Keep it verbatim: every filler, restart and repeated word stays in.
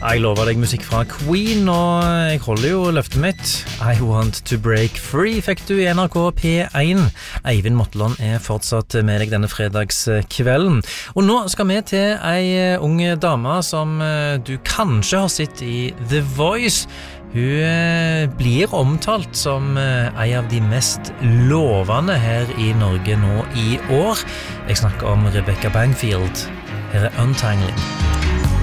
Jeg lover deg musikk fra Queen, og jeg holder jo løftet mitt. I Want To Break Free fikk du i N R K P én. Eivind Motland er fortsatt med deg denne fredagskvelden. Og nå skal vi til ei unge dame som du kanskje har sett i The Voice. Hun blir omtalt som ei av de mest lovende her i Norge nå i år. Jeg snakker om Rebecca Bangfield. Her er Untangling.